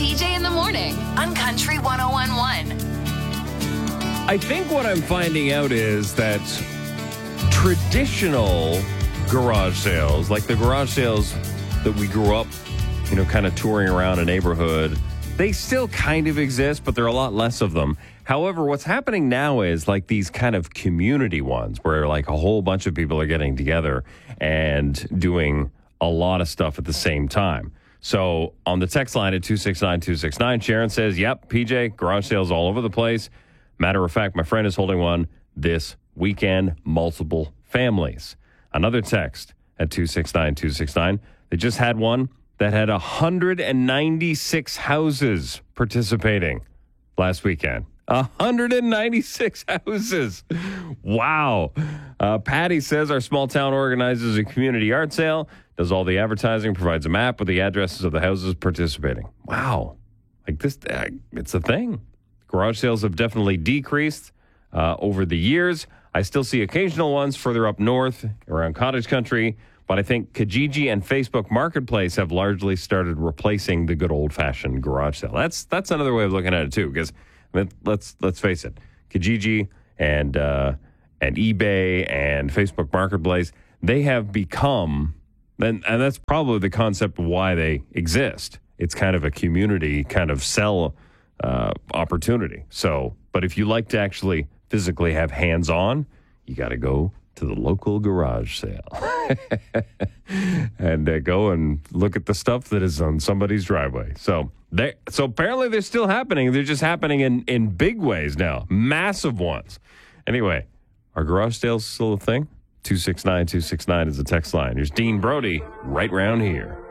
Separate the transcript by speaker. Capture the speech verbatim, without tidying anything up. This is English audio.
Speaker 1: P J in the morning on Country one oh one point one.
Speaker 2: I think what I'm finding out is that traditional garage sales, like the garage sales that we grew up, you know, kind of touring around a neighborhood, they still kind of exist, but there are a lot less of them. However, what's happening now is like these kind of community ones where like a whole bunch of people are getting together and doing a lot of stuff at the same time. So on the text line at two six nine two six nine, Sharon says, yep, P J, garage sales all over the place. Matter of fact, my friend is holding one this weekend, multiple families. Another text at two six nine two six nine. They just had one that had one hundred ninety-six houses participating last weekend. one hundred ninety-six houses. Wow. Uh, Patty says our small town organizes a community art sale, does all the advertising, provides a map with the addresses of the houses participating. Wow. Like this, uh, it's a thing. Garage sales have definitely decreased uh, over the years. I still see occasional ones further up north around cottage country, but I think Kijiji and Facebook Marketplace have largely started replacing the good old-fashioned garage sale. That's that's another way of looking at it too, because I mean, let's let's face it, Kijiji and uh, and eBay and Facebook Marketplace, they have become, and, and that's probably the concept of why they exist. It's kind of a community kind of sell uh, opportunity. So, but if you like to actually physically have hands-on, you got to go to the local garage sale and uh, go and look at the stuff that is on somebody's driveway. So they, so apparently they're still happening. They're just happening in, in big ways now, massive ones. Anyway, are garage sales still a thing? two six nine two six nine is the text line. Here's Dean Brody right round here.